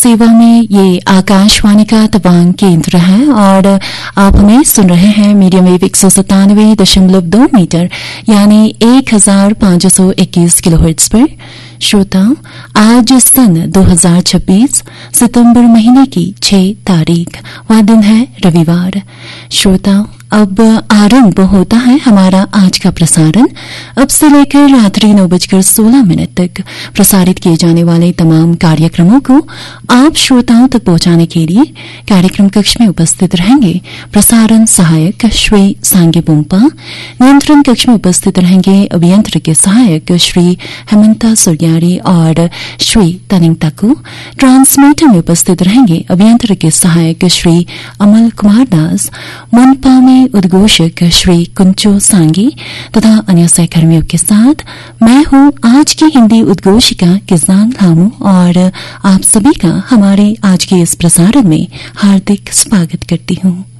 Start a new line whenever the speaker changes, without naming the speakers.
सेवा में ये आकाशवाणी का तवांग केंद्र है और आप हमें सुन रहे हैं मीडियम वेव 197.2 मीटर यानी 1521 किलोहर्ट्ज पर। श्रोताओं, आज सन 2026 सितंबर महीने की 6 तारीख वह दिन है रविवार। श्रोताओं, अब आरंभ होता है हमारा आज का प्रसारण। अब से लेकर रात्रि 9:16 तक प्रसारित किए जाने वाले तमाम कार्यक्रमों को आप श्रोताओं तक पहुंचाने के लिए कार्यक्रम कक्ष में उपस्थित रहेंगे प्रसारण सहायक श्री सांगे पोंपा, नियंत्रण कक्ष में उपस्थित रहेंगे अभियंत्र के सहायक श्री हेमंता सुरग्यारी और श्री तनिंग ताकू, ट्रांसमीटर में उपस्थित रहेंगे अभियंत्र के सहायक श्री अमल कुमार दास, मनपा में उद्घोषक श्री कुंचो सांगी तथा अन्य सहकर्मियों के साथ मैं हूं आज की हिंदी उद्घोषिका किसान लामू और आप सभी का हमारे आज के इस प्रसारण में हार्दिक स्वागत करती हूं।